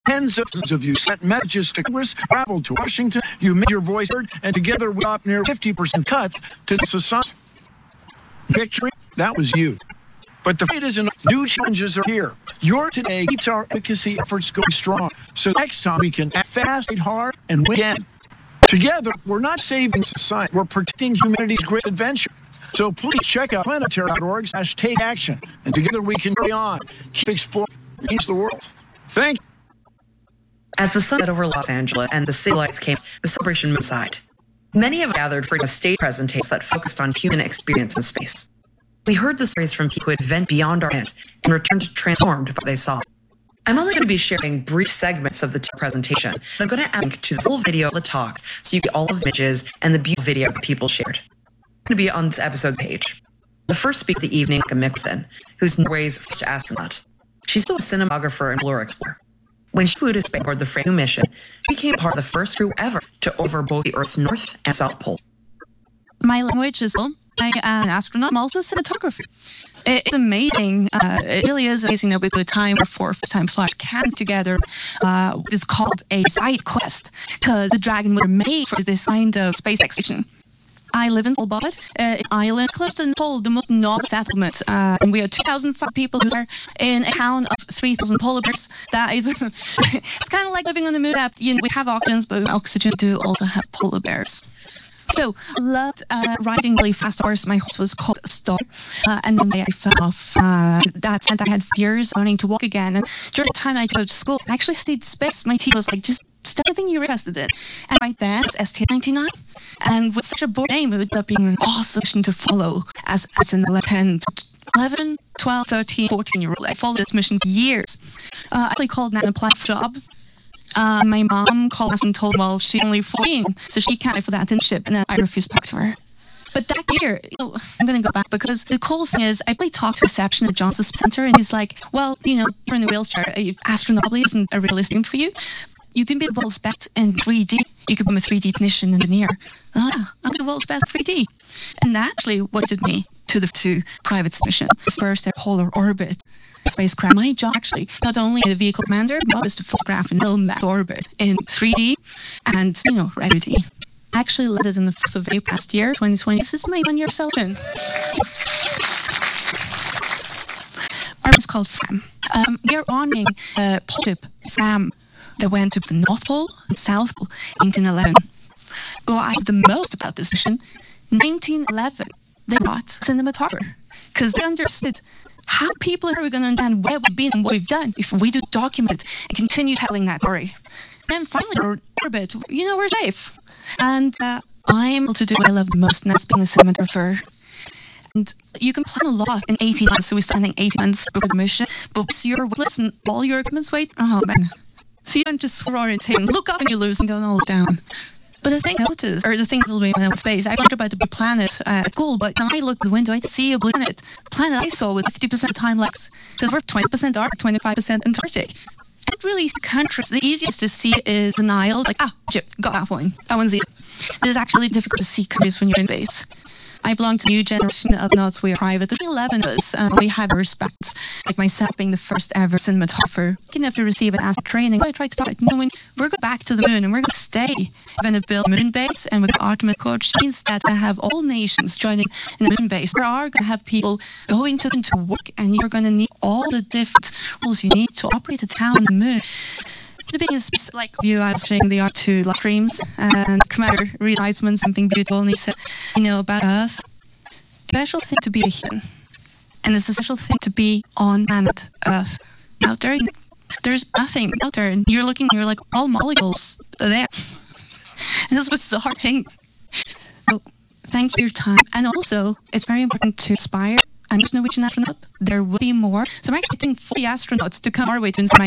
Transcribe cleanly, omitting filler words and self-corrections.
Tens of thousands of you sent messages to Congress, traveled to Washington, you made your voice heard, and together we got near 50% cuts to society. Victory, that was you. But the fight isn't. New challenges are here. Your today keeps our advocacy efforts going strong. So next time we can act fast, fight hard, and win again. Together, we're not saving society. We're protecting humanity's great adventure. So please check out planetary.org/take action. And together we can carry on, keep exploring, change the world. Thank you. As the sun set over Los Angeles and the city lights came, the celebration moved aside. Many have gathered for stage presentations that focused on human experience in space. We heard the stories from people who had went beyond our end and returned transformed by what they saw. I'm only going to be sharing brief segments of the presentation, and I'm going to add a link to the full video of the talks so you get all of the images and the beautiful video that people shared. It's going to be on this episode's page. The first speaker of the evening, Rebecca Mixon, who's Norway's first astronaut. She's still a cinematographer and polar explorer. When she flew to space aboard the Freya mission, she became part of the first crew ever to over both the Earth's North and South Pole. My language is I am an astronaut. I'm also a cinematographer. It's amazing. It really is amazing that we could time where four first-time flyers came together. It's called a side quest because the Dragon were made for this kind of space expedition. I live in Svalbard, an island close to the pole, the most northern settlement. And we are 2,005 people who are in a town of 3,000 polar bears. That is, it's kind of like living on the moon. We have oxygen, but oxygen do also have polar bears. So, loved riding really fast horse. My horse was called Star. And then I fell off. That meant I had fears learning to walk again. And during the time I go to school, I actually stayed space. My teacher was like, just step anything you're interested in. And right there, it's ST99. And with such a boring name, it would end up being an awesome mission to follow as an 11, 12, 13, 14-year-old. I followed this mission for years. I actually called and applied for a job. My mom called us and told, well, she's only 14, so she can't apply for that internship, and then I refused to talk to her. But that year, I'm going to go back because the cool thing is I played talk to reception at Johnson Center, and he's like, well, you're in a wheelchair. Astronaut isn't a realistic thing for you. You can be the world's best in 3D. You could become a 3D technician engineer. I'm the world's best 3D. And that actually what did me to the two private missions. The first, their polar orbit spacecraft. My job actually, not only the vehicle commander, but was to photograph and film that orbit in 3D and, gravity. I actually led it on the 4th of April last year, 2020. This is my 1-year celebration. Our is called FRAM. We are honoring Polship FRAM that went to the North Pole and South Pole in 1911. Well, I like the most about this mission, 1911, they brought cinematographer because they understood how people are going to understand where we've been and what we've done if we do document and continue telling that story. Then finally, our orbit, we're safe. And I'm able to do what I love the most, and that's being a cinematographer. And you can plan a lot in 18 months, so we're standing 18 months before the mission, but once you're weightless and all your equipment's weight, oh man. So you don't just orientate and look up and you lose and go all down. But the thing I noticed, or the things that will be in space, I learned about the big planet at school, but when I looked at the window, I'd see a blue planet. The planet I saw was 50% time lapse. Because we're 20% dark, 25% Antarctic. And really, the countries, the easiest to see is the Nile. Like, got that one. That one's easy. It is actually difficult to see countries when you're in space. I belong to a new generation of nauts. We are private. There's 11 of us. We have respect. Like myself being the first ever cinematographer. You have to receive an ASP training. I tried to start it knowing we're going back to the moon and we're going to stay. We're going to build a moon base and we're going to Artemis Accords. Which means that I have all nations joining in the moon base. We are going to have people going to them to work, and you're going to need all the different rules you need to operate a town on the moon. The biggest, like you, I was watching the R2 live streams, and Commander Reed Eisman, something beautiful, and he said, about Earth, special thing to be a human, and it's a special thing to be on planet Earth. Out there, there's nothing out there, and you're like, all molecules are there. And this was a bizarre thing. So, thank you for your time. And also, it's very important to inspire. I'm just a Norwegian astronaut. There will be more. So I'm actually getting 40 astronauts to come our way to inspire